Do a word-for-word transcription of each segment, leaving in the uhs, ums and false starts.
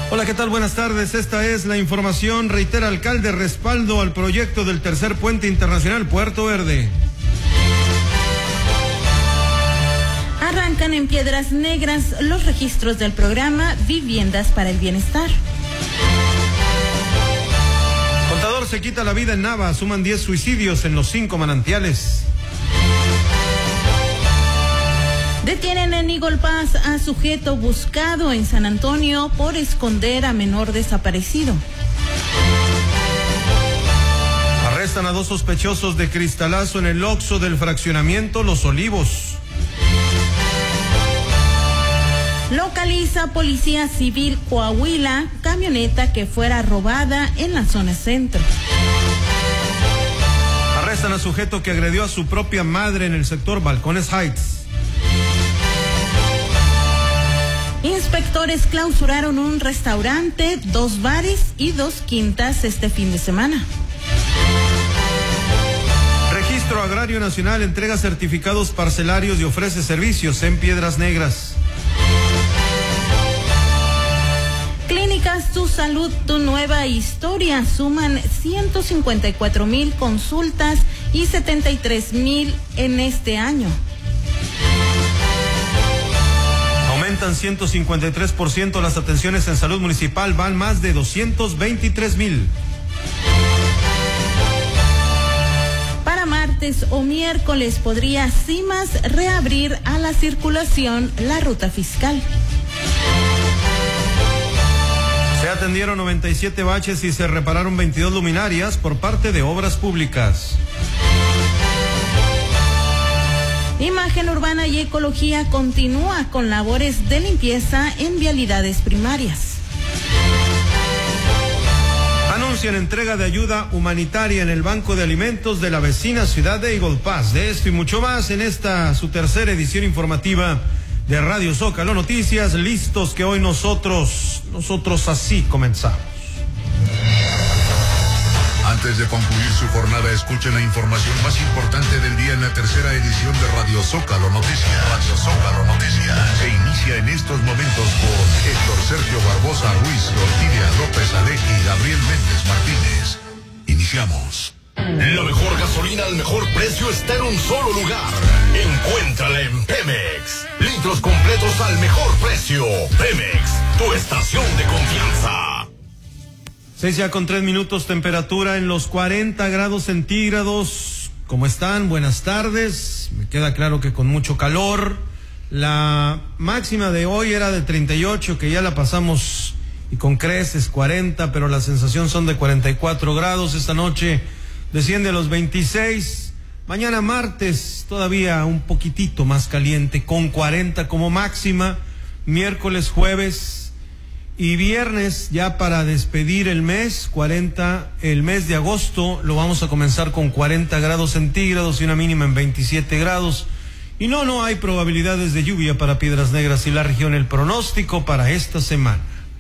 Hola, ¿qué tal? Buenas tardes. Esta es la información. Reitera alcalde respaldo al proyecto del tercer puente internacional Puerto Verde. Arrancan en Piedras Negras los registros del programa Viviendas para el Bienestar. Contador se quita la vida en Nava, suman diez suicidios en los cinco manantiales. Detienen en Eagle Pass a sujeto buscado en San Antonio por esconder a menor desaparecido. Arrestan a dos sospechosos de cristalazo en el Oxxo del fraccionamiento Los Olivos. Localiza Policía Civil Coahuila camioneta que fuera robada en la zona centro. Arrestan a sujeto que agredió a su propia madre en el sector Balcones Heights. Inspectores clausuraron un restaurante, dos bares y dos quintas este fin de semana. Registro Agrario Nacional entrega certificados parcelarios y ofrece servicios en Piedras Negras. Clínicas Tu Salud, Tu Nueva Historia suman ciento cincuenta y cuatro mil consultas y setenta y tres mil en este año. Aumentan ciento cincuenta y tres por ciento las atenciones en salud municipal, van más de doscientos veintitrés mil. Para martes o miércoles podría CIMAS reabrir a la circulación la ruta fiscal. Se atendieron noventa y siete baches y se repararon veintidós luminarias por parte de Obras Públicas. Imagen Urbana y Ecología continúa con labores de limpieza en vialidades primarias. Anuncian entrega de ayuda humanitaria en el Banco de Alimentos de la vecina ciudad de Eagle Pass. De esto y mucho más en esta su tercera edición informativa de Radio Zócalo Noticias. Listos que hoy nosotros, nosotros así comenzamos. Antes de concluir su jornada, escuchen la información más importante del día en la tercera edición de Radio Zócalo Noticias. Radio Zócalo Noticias. Se inicia en estos momentos con Héctor Sergio Barbosa Ruiz, Orquídea López Aleji y Gabriel Méndez Martínez. Iniciamos. La mejor gasolina al mejor precio está en un solo lugar. Encuéntrala en Pemex. Litros completos al mejor precio. Pemex, tu estación de confianza. Seis ya con tres minutos, temperatura en los cuarenta grados centígrados. ¿Cómo están? Buenas tardes. Me queda claro que con mucho calor. La máxima de hoy era de treinta y ocho, que ya la pasamos y con creces cuarenta, pero la sensación son de cuarenta y cuatro grados. Esta noche desciende a los veintiséis. Mañana martes todavía un poquitito más caliente con cuarenta como máxima. Miércoles, jueves y viernes ya para despedir el mes, cuarenta, el mes de agosto lo vamos a comenzar con cuarenta grados centígrados y una mínima en veintisiete grados. Y no, no hay probabilidades de lluvia para Piedras Negras y la región. El pronóstico para esta semana.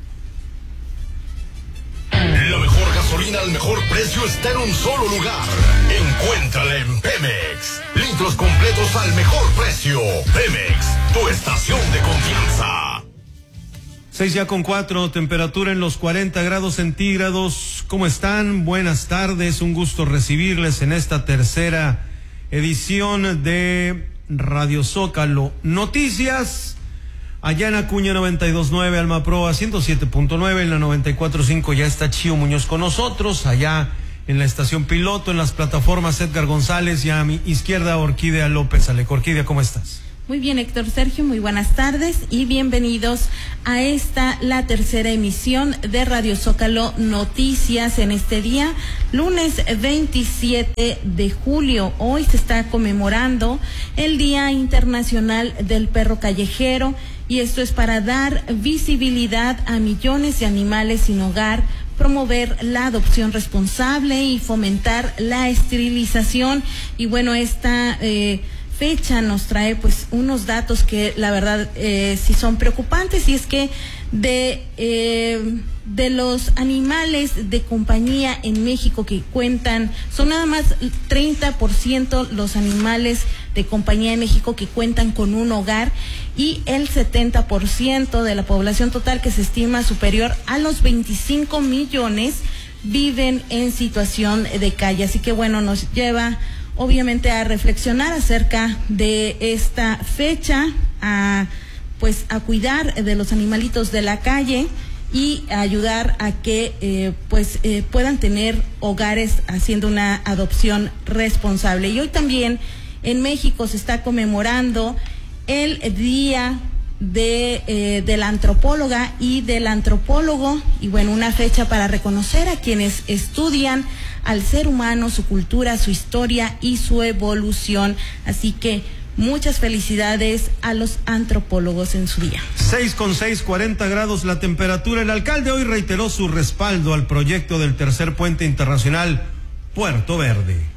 La mejor gasolina al mejor precio está en un solo lugar. Encuéntrala en Pemex. Litros completos al mejor precio. Pemex, tu estación de confianza. Seis ya con cuatro, temperatura en los cuarenta grados centígrados. ¿Cómo están? Buenas tardes, un gusto recibirles en esta tercera edición de Radio Zócalo Noticias. Allá en Acuña noventa y dos punto nueve, Alma Proa ciento siete punto nueve, en la noventa y cuatro punto cinco ya está Chío Muñoz con nosotros. Allá en la estación piloto, en las plataformas Edgar González y a mi izquierda Orquídea López Alejo. Orquídea, ¿cómo estás? Muy bien, Héctor Sergio, muy buenas tardes y bienvenidos a esta, la tercera emisión de Radio Zócalo Noticias en este día, lunes veintisiete de julio. Hoy se está conmemorando el Día Internacional del Perro Callejero y esto es para dar visibilidad a millones de animales sin hogar, promover la adopción responsable y fomentar la esterilización. Y bueno, esta eh, fecha nos trae pues unos datos que la verdad eh, sí son preocupantes, y es que de eh, de los animales de compañía en México que cuentan, son nada más treinta por ciento los animales de Compañía de México que cuentan con un hogar, y el setenta por ciento de la población total, que se estima superior a los veinticinco millones, viven en situación de calle. Así que bueno, nos lleva obviamente a reflexionar acerca de esta fecha, a pues a cuidar de los animalitos de la calle y a ayudar a que eh, pues eh, puedan tener hogares haciendo una adopción responsable. Y hoy también en México se está conmemorando el día de eh, de la antropóloga y del antropólogo, y bueno, una fecha para reconocer a quienes estudian al ser humano, su cultura, su historia y su evolución. Así que muchas felicidades a los antropólogos en su día. seis con seis, cuarenta grados la temperatura. El alcalde hoy reiteró su respaldo al proyecto del tercer puente internacional Puerto Verde.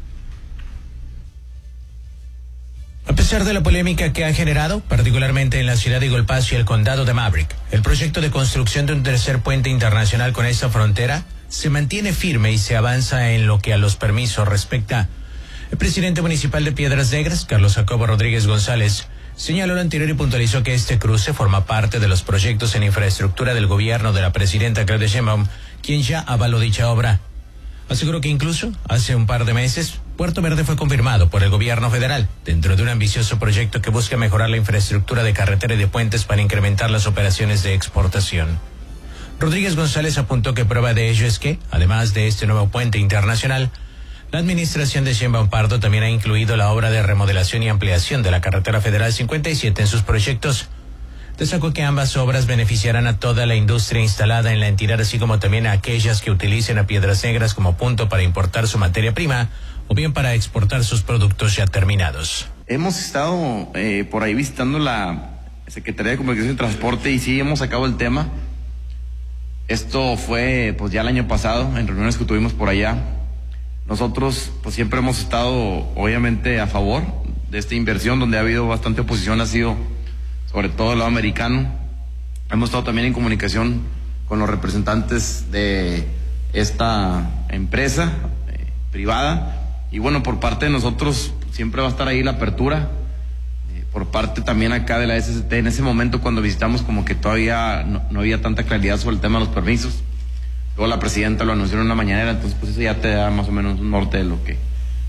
A pesar de la polémica que ha generado, particularmente en la ciudad de Eagle Pass y el condado de Maverick, el proyecto de construcción de un tercer puente internacional con esta frontera se mantiene firme y se avanza en lo que a los permisos respecta. El presidente municipal de Piedras Negras, Carlos Jacobo Rodríguez González, señaló lo anterior y puntualizó que este cruce forma parte de los proyectos en infraestructura del gobierno de la presidenta Claudia Sheinbaum, quien ya avaló dicha obra. Aseguró que incluso hace un par de meses, Puerto Verde fue confirmado por el gobierno federal dentro de un ambicioso proyecto que busca mejorar la infraestructura de carretera y de puentes para incrementar las operaciones de exportación. Rodríguez González apuntó que prueba de ello es que, además de este nuevo puente internacional, la administración de Sheinbaum Pardo también ha incluido la obra de remodelación y ampliación de la carretera federal cincuenta y siete en sus proyectos. Destacó que ambas obras beneficiarán a toda la industria instalada en la entidad, así como también a aquellas que utilicen a Piedras Negras como punto para importar su materia prima o bien para exportar sus productos ya terminados. Hemos estado eh, por ahí visitando la Secretaría de Comunicación y Transporte y sí hemos sacado el tema. Esto fue pues ya el año pasado en reuniones que tuvimos por allá. Nosotros pues siempre hemos estado obviamente a favor de esta inversión. Donde ha habido bastante oposición ha sido sobre todo el lado americano. Hemos estado también en comunicación con los representantes de esta empresa eh, privada, y bueno, por parte de nosotros siempre va a estar ahí la apertura, eh, por parte también acá de la S S T. En ese momento cuando visitamos como que todavía no, no había tanta claridad sobre el tema de los permisos. Luego la presidenta lo anunció en una mañanera, entonces pues eso ya te da más o menos un norte de lo que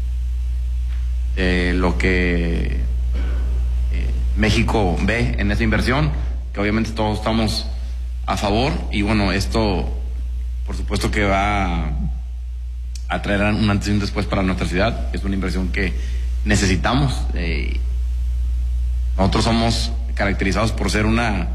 de lo que eh, México ve en esa inversión, que obviamente todos estamos a favor. Y bueno, esto por supuesto que va a traer un antes y un después para nuestra ciudad. Es una inversión que necesitamos. Eh, nosotros somos caracterizados por ser una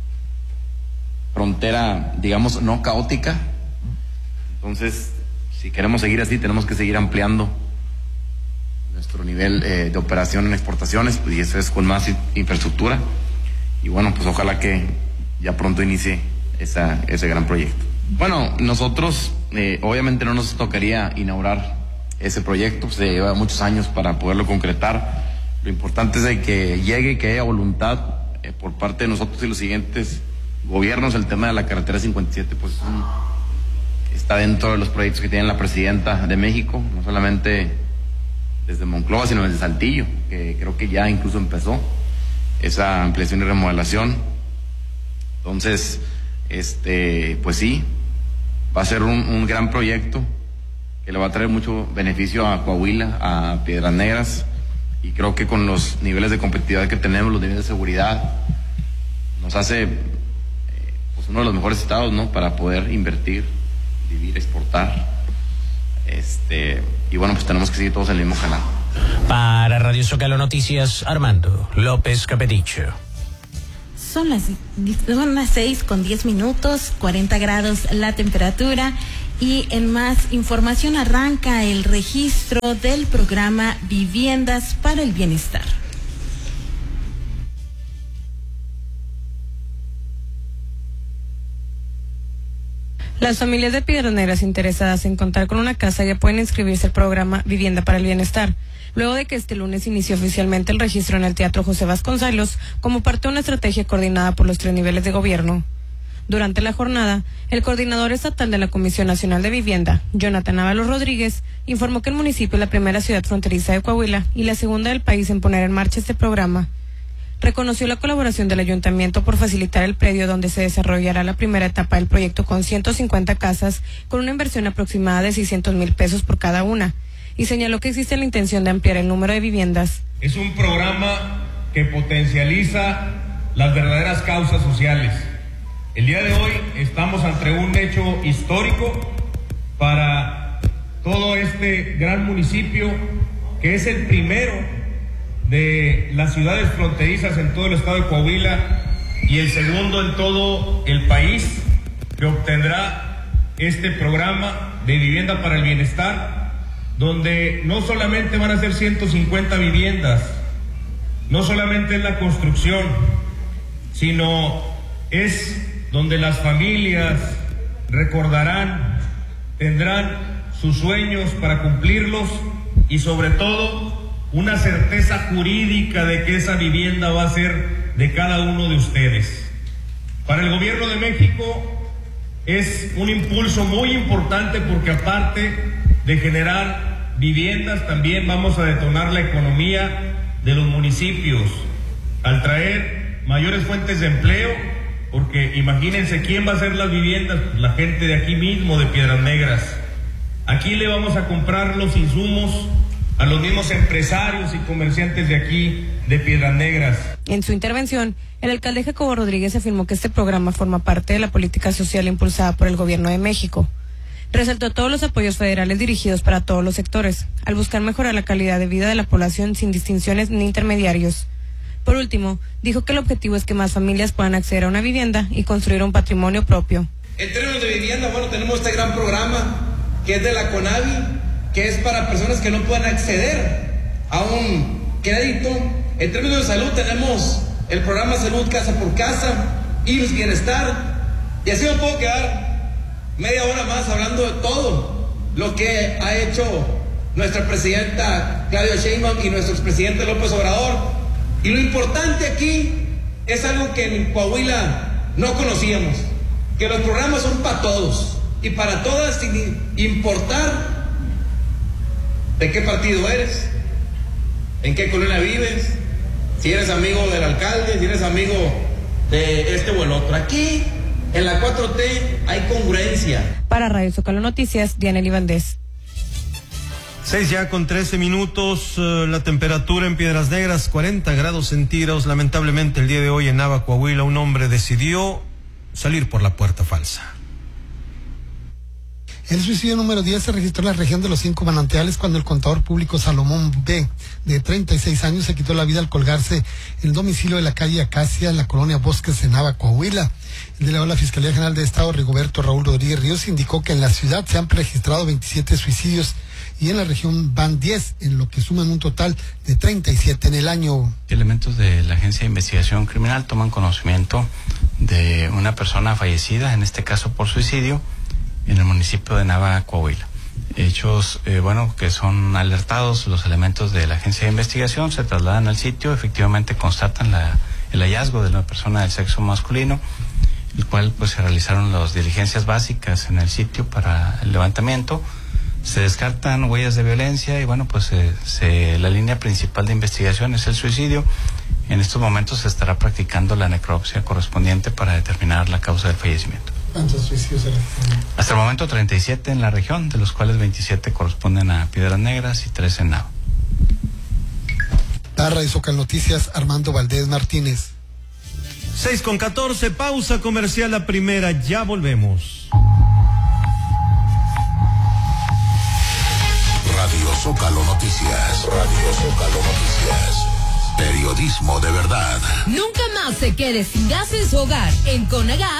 frontera, digamos, no caótica. Entonces, si queremos seguir así, tenemos que seguir ampliando nuestro nivel eh, de operación en exportaciones, pues, y eso es con más infraestructura. Y bueno, pues ojalá que ya pronto inicie esa, ese gran proyecto. Bueno, nosotros eh, obviamente no nos tocaría inaugurar ese proyecto, se lleva muchos años para poderlo concretar. Lo importante es de que llegue, que haya voluntad eh, por parte de nosotros y los siguientes gobiernos. El tema de la carretera cincuenta y siete pues es un, está dentro de los proyectos que tiene la presidenta de México, no solamente desde Monclova, sino desde Saltillo, que creo que ya incluso empezó esa ampliación y remodelación. Entonces, este, pues sí, va a ser un, un gran proyecto que le va a traer mucho beneficio a Coahuila, a Piedras Negras, y creo que con los niveles de competitividad que tenemos, los niveles de seguridad, nos hace eh, pues uno de los mejores estados, ¿no?, para poder invertir, vivir, exportar. Este, y bueno, pues tenemos que seguir todos en el mismo canal. Para Radio Zócalo Noticias, Armando López Capedicho. Son las, son las seis con diez minutos, cuarenta grados la temperatura, y en más información arranca el registro del programa Viviendas para el Bienestar. Las familias de Piedras Negras interesadas en contar con una casa ya pueden inscribirse al programa Vivienda para el Bienestar, luego de que este lunes inició oficialmente el registro en el Teatro José Vasconcelos como parte de una estrategia coordinada por los tres niveles de gobierno. Durante la jornada, el coordinador estatal de la Comisión Nacional de Vivienda, Jonathan Ábalos Rodríguez, informó que el municipio es la primera ciudad fronteriza de Coahuila y la segunda del país en poner en marcha este programa. Reconoció la colaboración del ayuntamiento por facilitar el predio donde se desarrollará la primera etapa del proyecto con ciento cincuenta casas, con una inversión aproximada de seiscientos mil pesos por cada una, y señaló que existe la intención de ampliar el número de viviendas. Es un programa que potencializa las verdaderas causas sociales. El día de hoy estamos ante un hecho histórico para todo este gran municipio, que es el primero de las ciudades fronterizas en todo el estado de Coahuila y el segundo en todo el país, que obtendrá este programa de vivienda para el bienestar, donde no solamente van a ser ciento cincuenta viviendas, no solamente es la construcción, sino es donde las familias recordarán, tendrán sus sueños para cumplirlos y sobre todo una certeza jurídica de que esa vivienda va a ser de cada uno de ustedes. Para el gobierno de México es un impulso muy importante porque aparte de generar viviendas, también vamos a detonar la economía de los municipios al traer mayores fuentes de empleo, porque imagínense quién va a hacer las viviendas, pues la gente de aquí mismo, de Piedras Negras. Aquí le vamos a comprar los insumos a los mismos empresarios y comerciantes de aquí, de Piedras Negras. En su intervención, el alcalde Jacobo Rodríguez afirmó que este programa forma parte de la política social impulsada por el gobierno de México. Resaltó todos los apoyos federales dirigidos para todos los sectores, al buscar mejorar la calidad de vida de la población sin distinciones ni intermediarios. Por último, dijo que el objetivo es que más familias puedan acceder a una vivienda y construir un patrimonio propio. En términos de vivienda, bueno, tenemos este gran programa que es de la CONAVI, que es para personas que no puedan acceder a un crédito. En términos de salud tenemos el programa Salud Casa por Casa, I M S S Bienestar, y así me puedo quedar media hora más hablando de todo lo que ha hecho nuestra presidenta Claudia Sheinbaum y nuestro expresidente López Obrador. Y lo importante aquí es algo que en Coahuila no conocíamos, que los programas son para todos y para todas, sin importar de qué partido eres, en qué colonia vives, si eres amigo del alcalde, si eres amigo de este o el otro. Aquí, en la cuatro T, hay congruencia. Para Radio Zócalo Noticias, Diana Libandés. Seis ya con trece minutos, uh, la temperatura en Piedras Negras, cuarenta grados centígrados. Lamentablemente el día de hoy en Nava, Coahuila, un hombre decidió salir por la puerta falsa. El suicidio número diez se registró en la región de los Cinco Manantiales cuando el contador público Salomón B., de treinta y seis años, se quitó la vida al colgarse en el domicilio de la calle Acacia, en la colonia Bosques, en Nava, Coahuila. El delegado de la Fiscalía General de Estado, Rigoberto Raúl Rodríguez Ríos, indicó que en la ciudad se han registrado veintisiete suicidios y en la región van diez, en lo que suman un total de treinta y siete en el año. Elementos de la Agencia de Investigación Criminal toman conocimiento de una persona fallecida, en este caso por suicidio, en el municipio de Nava, Coahuila. Hechos, eh, bueno, que son alertados los elementos de la Agencia de Investigación, se trasladan al sitio, efectivamente constatan la, el hallazgo de una persona del sexo masculino, el cual pues se realizaron las diligencias básicas en el sitio para el levantamiento. Se descartan huellas de violencia y bueno, pues eh, se, la línea principal de investigación es el suicidio. En estos momentos se estará practicando la necropsia correspondiente para determinar la causa del fallecimiento. ¿Cuántos suicidios se registran? Hasta el momento treinta y siete en la región, de los cuales veintisiete corresponden a Piedras Negras y tres en Nava. Tarra y Zócalo Noticias, Armando Valdés Martínez. seis con catorce, pausa comercial la primera, ya volvemos. Radio Zócalo Noticias. Radio Zócalo Noticias. Periodismo de verdad. Nunca más se quede sin gas en su hogar. En Conagas